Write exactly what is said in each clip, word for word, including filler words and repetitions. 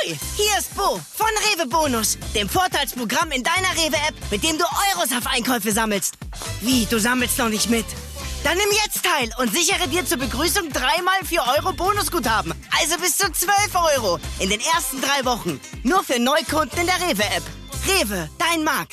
Hi, hier ist Bo von Rewe Bonus, dem Vorteilsprogramm in deiner Rewe-App, mit dem du Euros auf Einkäufe sammelst. Wie, du sammelst noch nicht mit? Dann nimm jetzt teil und sichere dir zur Begrüßung dreimal vier Euro Bonusguthaben. Also bis zu zwölf Euro in den ersten drei Wochen. Nur für Neukunden in der Rewe-App. Rewe, dein Markt.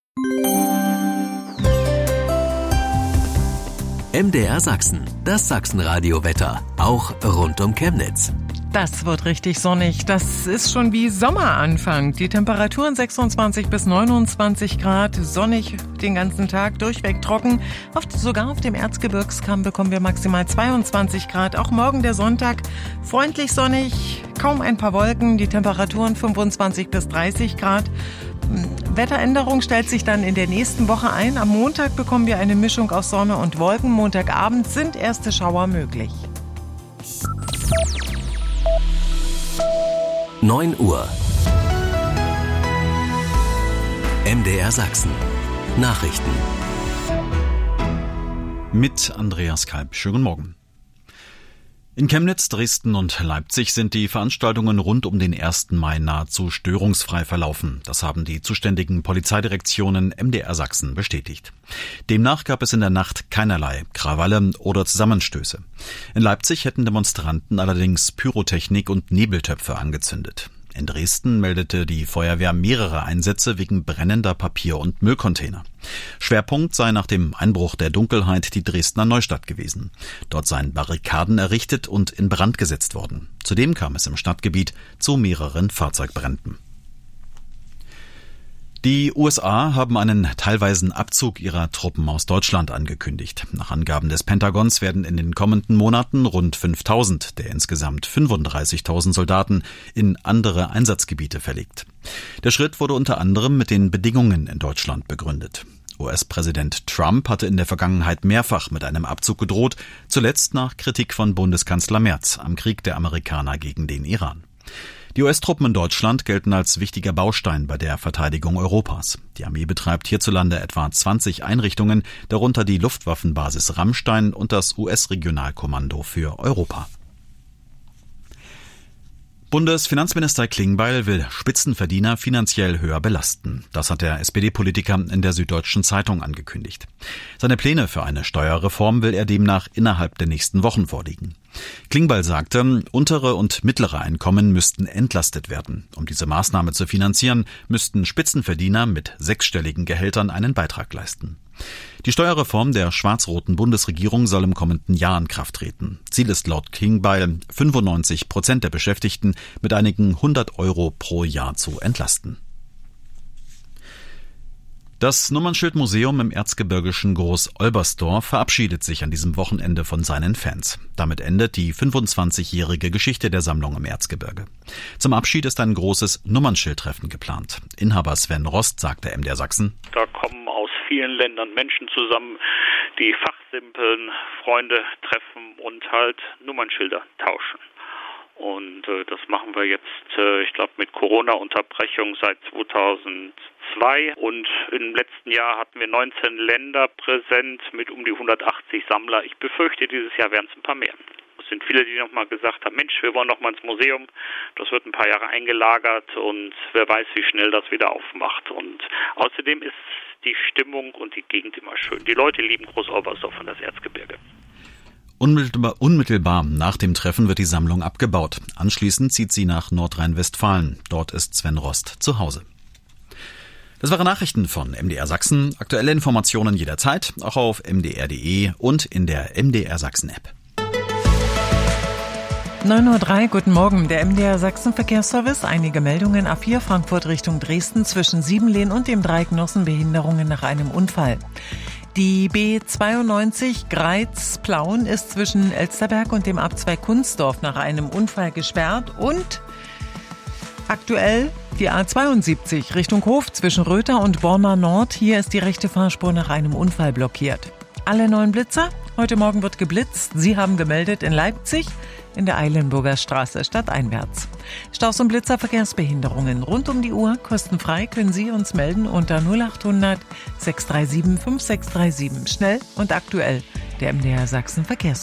M D R Sachsen, das Sachsenradio-Wetter, auch rund um Chemnitz. Das wird richtig sonnig. Das ist schon wie Sommeranfang. Die Temperaturen sechsundzwanzig bis neunundzwanzig Grad, sonnig den ganzen Tag, durchweg trocken. Oft sogar auf dem Erzgebirgskamm bekommen wir maximal zweiundzwanzig Grad. Auch morgen der Sonntag freundlich sonnig, kaum ein paar Wolken, die Temperaturen fünfundzwanzig bis dreißig Grad. Wetteränderung stellt sich dann in der nächsten Woche ein. Am Montag bekommen wir eine Mischung aus Sonne und Wolken. Montagabend sind erste Schauer möglich. neun Uhr. M D R Sachsen. Nachrichten. Mit Andreas Kalb. Schönen Morgen. In Chemnitz, Dresden und Leipzig sind die Veranstaltungen rund um den ersten Mai nahezu störungsfrei verlaufen. Das haben die zuständigen Polizeidirektionen M D R Sachsen bestätigt. Demnach gab es in der Nacht keinerlei Krawalle oder Zusammenstöße. In Leipzig hätten Demonstranten allerdings Pyrotechnik und Nebeltöpfe angezündet. In Dresden meldete die Feuerwehr mehrere Einsätze wegen brennender Papier- und Müllcontainer. Schwerpunkt sei nach dem Einbruch der Dunkelheit die Dresdner Neustadt gewesen. Dort seien Barrikaden errichtet und in Brand gesetzt worden. Zudem kam es im Stadtgebiet zu mehreren Fahrzeugbränden. Die U S A haben einen teilweisen Abzug ihrer Truppen aus Deutschland angekündigt. Nach Angaben des Pentagons werden in den kommenden Monaten rund fünftausend der insgesamt fünfunddreißigtausend Soldaten in andere Einsatzgebiete verlegt. Der Schritt wurde unter anderem mit den Bedingungen in Deutschland begründet. U S-Präsident Trump hatte in der Vergangenheit mehrfach mit einem Abzug gedroht, zuletzt nach Kritik von Bundeskanzler Merz am Krieg der Amerikaner gegen den Iran. Die U S-Truppen in Deutschland gelten als wichtiger Baustein bei der Verteidigung Europas. Die Armee betreibt hierzulande etwa zwanzig Einrichtungen, darunter die Luftwaffenbasis Rammstein und das U S-Regionalkommando für Europa. Bundesfinanzminister Klingbeil will Spitzenverdiener finanziell höher belasten. Das hat der S P D-Politiker in der Süddeutschen Zeitung angekündigt. Seine Pläne für eine Steuerreform will er demnach innerhalb der nächsten Wochen vorlegen. Klingbeil sagte, untere und mittlere Einkommen müssten entlastet werden. Um diese Maßnahme zu finanzieren, müssten Spitzenverdiener mit sechsstelligen Gehältern einen Beitrag leisten. Die Steuerreform der schwarz-roten Bundesregierung soll im kommenden Jahr in Kraft treten. Ziel ist laut Klingbeil, fünfundneunzig Prozent der Beschäftigten mit einigen hundert Euro pro Jahr zu entlasten. Das Nummernschildmuseum im erzgebirgischen Groß-Olbersdorf verabschiedet sich an diesem Wochenende von seinen Fans. Damit endet die fünfundzwanzigjährige Geschichte der Sammlung im Erzgebirge. Zum Abschied ist ein großes Nummernschildtreffen geplant. Inhaber Sven Rost sagte M D R Sachsen: Da kommen aus vielen Ländern Menschen zusammen, die fachsimpeln, Freunde treffen und halt Nummernschilder tauschen. Und äh, das machen wir jetzt, äh, ich glaube, mit Corona-Unterbrechung seit zweitausendzwei. Und im letzten Jahr hatten wir neunzehn Länder präsent mit um die hundertachtzig Sammler. Ich befürchte, dieses Jahr werden es ein paar mehr. Es sind viele, die nochmal gesagt haben, Mensch, wir wollen nochmal ins Museum. Das wird ein paar Jahre eingelagert und wer weiß, wie schnell das wieder aufmacht. Und außerdem ist die Stimmung und die Gegend immer schön. Die Leute lieben Groß-Olbersdorf und das Erzgebirge. Unmittelbar, unmittelbar nach dem Treffen wird die Sammlung abgebaut. Anschließend zieht sie nach Nordrhein-Westfalen. Dort ist Sven Rost zu Hause. Das waren Nachrichten von M D R Sachsen. Aktuelle Informationen jederzeit, auch auf m d r punkt d e und in der M D R Sachsen App. neun Uhr drei, guten Morgen. Der M D R Sachsen Verkehrsservice. Einige Meldungen. A vier Frankfurt Richtung Dresden zwischen Siebenlehn und dem Dreieck Nossenbehinderungen nach einem Unfall. Die B zweiundneunzig Greiz-Plauen ist zwischen Elsterberg und dem Abzweig Kunstdorf nach einem Unfall gesperrt und aktuell die A zweiundsiebzig Richtung Hof zwischen Röther und Borna Nord. Hier ist die rechte Fahrspur nach einem Unfall blockiert. Alle neuen Blitzer. Heute Morgen wird geblitzt. Sie haben gemeldet in Leipzig in der Eilenburger Straße stadteinwärts. Staus und Blitzer, Verkehrsbehinderungen rund um die Uhr. Kostenfrei können Sie uns melden unter null achthundert sechs drei sieben fünf sechs drei sieben. Schnell und aktuell. Der M D R Sachsen Verkehrs